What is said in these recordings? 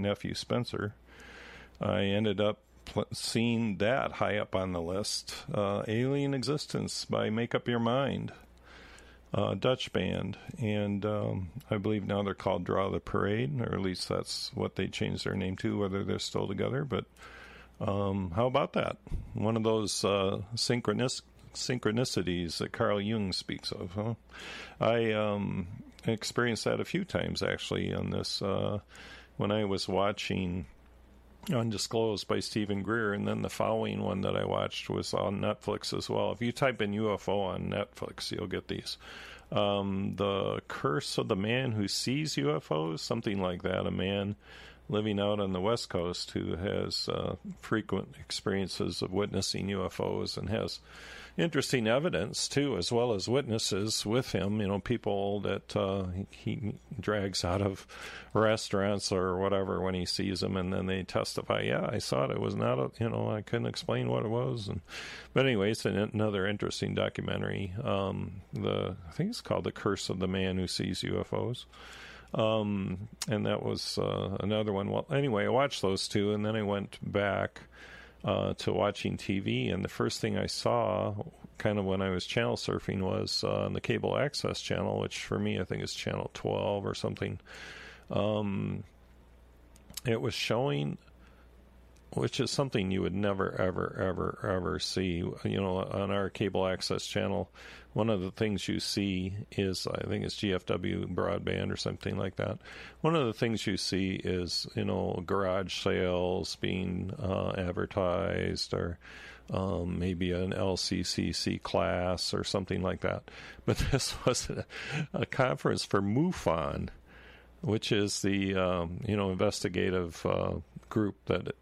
nephew Spencer, I ended up seeing that high up on the list. Alien Existence by Make Up Your Mind, Dutch band, and I believe now they're called Draw the Parade, or at least that's what they changed their name to, whether they're still together. But how about that? One of those synchronicities that Carl Jung speaks of, huh? I experienced that a few times, actually, on this, when I was watching Undisclosed by Stephen Greer, and then the following one that I watched was on Netflix as well. If you type in UFO on Netflix, you'll get these. The Curse of the Man Who Sees UFOs, something like that. A man living out on the West Coast who has frequent experiences of witnessing UFOs and has interesting evidence, too, as well as witnesses with him, people that he drags out of restaurants or whatever when he sees them, and then they testify, yeah, I saw it. It was not, I couldn't explain what it was. But anyway, it's another interesting documentary. I think it's called The Curse of the Man Who Sees UFOs. And that was another one. Well, anyway, I watched those two, and then I went back to watching TV, and the first thing I saw kind of when I was channel surfing was on the cable access channel, which for me I think is channel 12 or something. It was showing, which is something you would never, ever, ever, ever see. On our cable access channel, one of the things you see is, I think it's GFW broadband or something like that. One of the things you see is, garage sales being advertised, or maybe an LCCC class or something like that. But this was a conference for MUFON, which is the investigative group that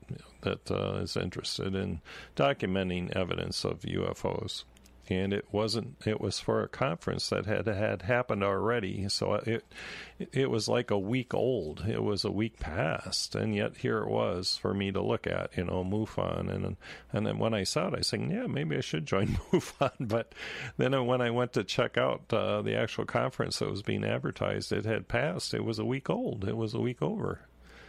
is interested in documenting evidence of UFOs. And it was for a conference that had happened already, so it was like a week old. It was a week past, and yet here it was for me to look at, MUFON, and then when I saw it, I said, yeah, maybe I should join MUFON. But then when I went to check out the actual conference that was being advertised, it had passed. It was a week old. It was a week over.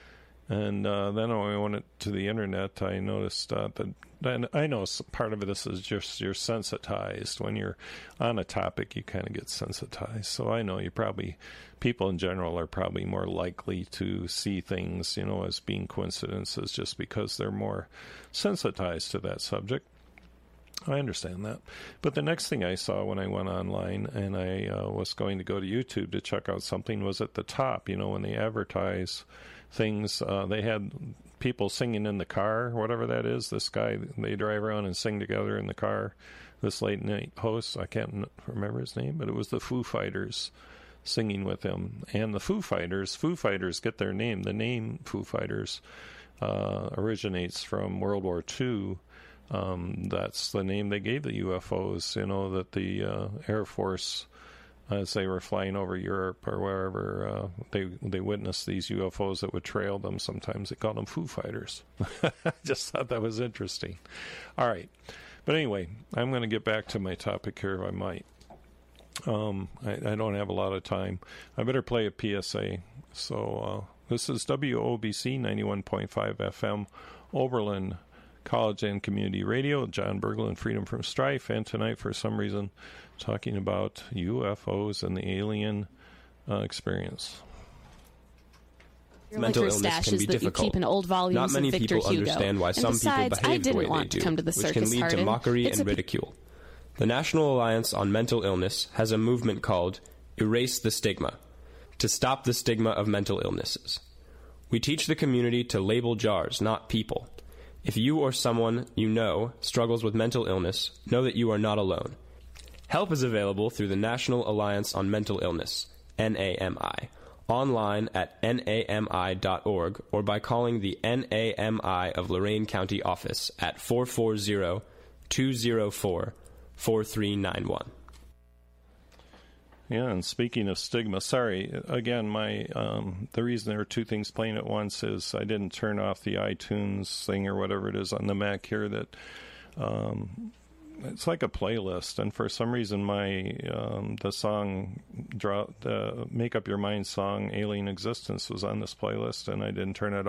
And then when I went to the internet, I noticed that, and I know part of this is just you're sensitized. When you're on a topic, you kind of get sensitized. So I know people in general are probably more likely to see things, as being coincidences just because they're more sensitized to that subject. I understand that. But the next thing I saw when I went online and I was going to go to YouTube to check out something was at the top, when they advertise things, they had people singing in the car, whatever that is. This guy, they drive around and sing together in the car. This late night host, I can't remember his name, but it was the Foo Fighters singing with him. And the Foo Fighters get their name. The name Foo Fighters originates from World War II. That's the name they gave the UFOs, that the Air Force, as they were flying over Europe or wherever, they witnessed these UFOs that would trail them. Sometimes they called them Foo Fighters. I just thought that was interesting. All right. But anyway, I'm going to get back to my topic here if I might. I don't have a lot of time. I better play a PSA. So this is WOBC 91.5 FM, Oberlin College and Community Radio, John Berglund, Freedom from Strife, and tonight, for some reason, talking about UFOs and the alien experience. Mental illness can be difficult. You keep in old volumes Not many of Victor people Hugo. understand why some people behave the way they do, which can lead to mockery and ridicule. The National Alliance on Mental Illness has a movement called Erase the Stigma, to stop the stigma of mental illnesses. We teach the community to label jars, not people. If you or someone you know struggles with mental illness, know that you are not alone. Help is available through the National Alliance on Mental Illness, NAMI, online at nami.org or by calling the NAMI of Lorain County office at 440-204-4391. Yeah, and speaking of stigma, sorry, again, the reason there are two things playing at once is I didn't turn off the iTunes thing or whatever it is on the Mac here that it's like a playlist, and for some reason the song, Make Up Your Mind song, Alien Existence, was on this playlist, and I didn't turn it